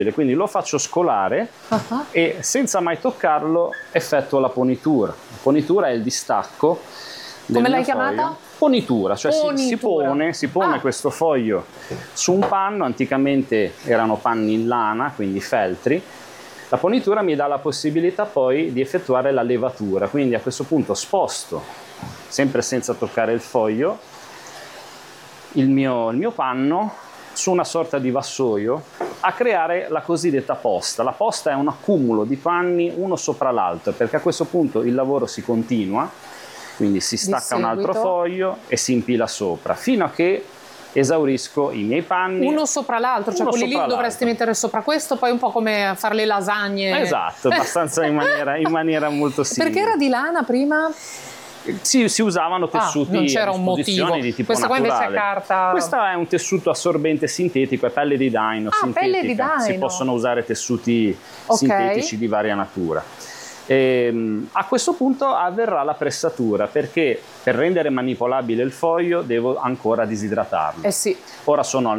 Quindi lo faccio scolare e senza mai toccarlo effettuo la ponitura. La ponitura è il distacco del Come mio l'hai chiamata? foglio. Ponitura, cioè si pone questo foglio su un panno. Anticamente erano panni in lana, quindi feltri. La ponitura mi dà la possibilità poi di effettuare la levatura, quindi a questo punto sposto, sempre senza toccare il foglio, il mio panno su una sorta di vassoio a creare la cosiddetta posta. La posta è un accumulo di panni uno sopra l'altro, perché a questo punto il lavoro si continua, quindi si stacca un altro foglio e si impila sopra, fino a che esaurisco i miei panni. Uno sopra l'altro, cioè quelli lì dovresti mettere sopra questo, poi un po' come fare le lasagne. Esatto, abbastanza in maniera molto simile. Perché era di lana prima? Si usavano tessuti non c'era un motivo. Di tipo questa naturale. Qua invece è carta. Questo è un tessuto assorbente sintetico, è pelle di daino sintetica. Pelle di daino. Si possono usare tessuti sintetici di varia natura. A questo punto avverrà la pressatura, perché per rendere manipolabile il foglio devo ancora disidratarlo. Sì. Ora sono al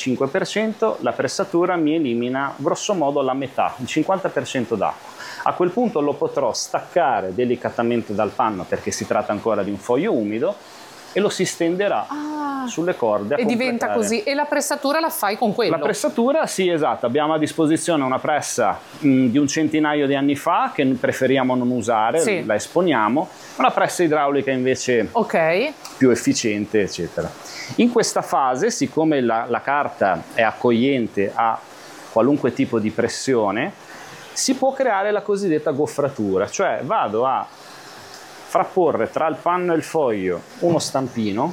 95%, la pressatura mi elimina grosso modo la metà, il 50% d'acqua. A quel punto lo potrò staccare delicatamente dal panno, perché si tratta ancora di un foglio umido, e lo si stenderà sulle corde a e diventa così. E la pressatura la fai con quello? La pressatura, sì, esatto. Abbiamo a disposizione una pressa di un centinaio di anni fa, che preferiamo non usare, la esponiamo. Una pressa idraulica invece più efficiente, eccetera. In questa fase, siccome la carta è accogliente a qualunque tipo di pressione, si può creare la cosiddetta goffratura, cioè vado a frapporre tra il panno e il foglio uno stampino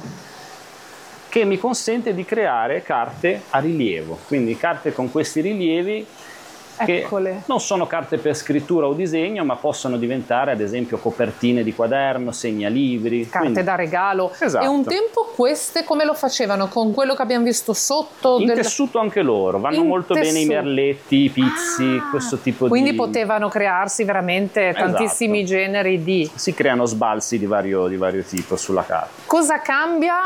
che mi consente di creare carte a rilievo, quindi carte con questi rilievi che non sono carte per scrittura o disegno, ma possono diventare ad esempio copertine di quaderno, segnalibri. Carte da regalo. Esatto. E un tempo queste come lo facevano? Con quello che abbiamo visto sotto? In tessuto anche loro, vanno molto bene i merletti, i pizzi, questo tipo quindi potevano crearsi veramente tantissimi generi di... Si creano sbalzi di vario tipo sulla carta. Cosa cambia?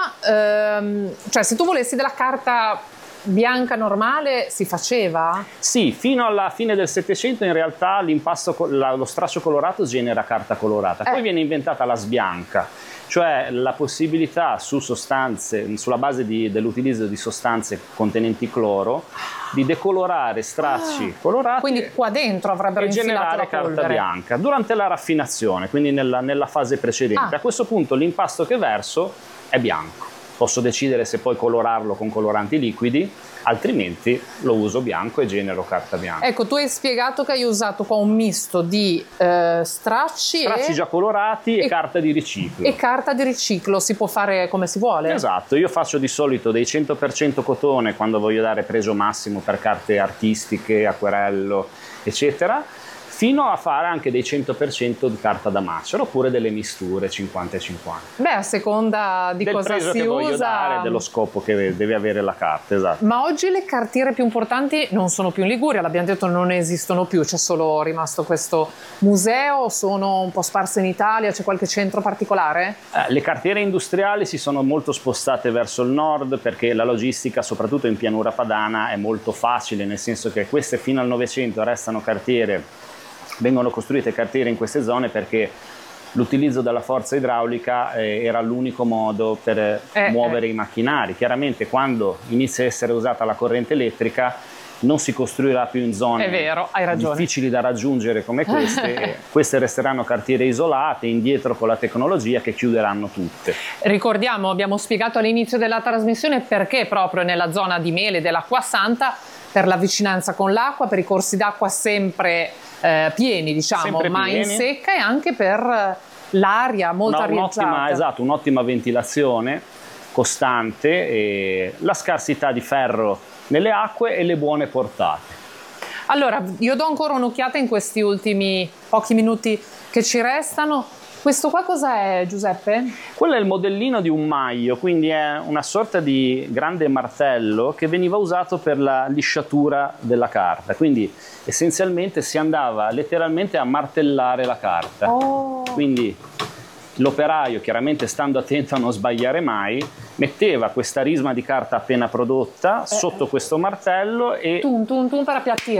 Cioè se tu volessi della carta bianca normale si faceva? Sì, fino alla fine del Settecento in realtà lo straccio colorato genera carta colorata. Poi viene inventata la sbianca, cioè la possibilità sulla base dell'utilizzo di sostanze contenenti cloro, di decolorare stracci colorati. Quindi qua dentro avrebbero infilato la polvere. Carta bianca durante la raffinazione, quindi nella fase precedente. A questo punto l'impasto che verso è bianco. Posso decidere se poi colorarlo con coloranti liquidi, altrimenti lo uso bianco e genero carta bianca. Ecco, tu hai spiegato che hai usato qua un misto di stracci già colorati e carta di riciclo. E carta di riciclo, si può fare come si vuole? Esatto, io faccio di solito dei 100% cotone quando voglio dare pregio massimo per carte artistiche, acquerello, eccetera, fino a fare anche dei 100% di carta da macero, oppure delle misture 50 e 50. Beh, a seconda di cosa si usa. Del pregio che voglio dare, dello scopo che deve avere la carta, esatto. Ma oggi le cartiere più importanti non sono più in Liguria, l'abbiamo detto, non esistono più, c'è solo rimasto questo museo, sono un po' sparse in Italia, c'è qualche centro particolare? Le cartiere industriali si sono molto spostate verso il nord, perché la logistica, soprattutto in pianura padana, è molto facile, nel senso che queste fino al Novecento vengono costruite cartiere in queste zone perché l'utilizzo della forza idraulica era l'unico modo per muovere i macchinari. Chiaramente quando inizia a essere usata la corrente elettrica non si costruirà più in zone difficili da raggiungere come queste, e queste resteranno cartiere isolate, indietro con la tecnologia, che chiuderanno tutte. Ricordiamo, abbiamo spiegato all'inizio della trasmissione perché proprio nella zona di Mele dell'Acqua Santa, per la vicinanza con l'acqua, per i corsi d'acqua sempre pieni, diciamo, sempre ma pieni. In secca, e anche per l'aria molto arieggiata. Esatto, un'ottima ventilazione costante, e la scarsità di ferro nelle acque e le buone portate. Allora, io do ancora un'occhiata in questi ultimi pochi minuti che ci restano. Questo qua cosa è, Giuseppe? Quello è il modellino di un maglio, quindi è una sorta di grande martello che veniva usato per la lisciatura della carta, quindi essenzialmente si andava letteralmente a martellare la carta. Quindi l'operaio, chiaramente stando attento a non sbagliare mai, metteva questa risma di carta appena prodotta sotto questo martello e tum tum tum per appiattire.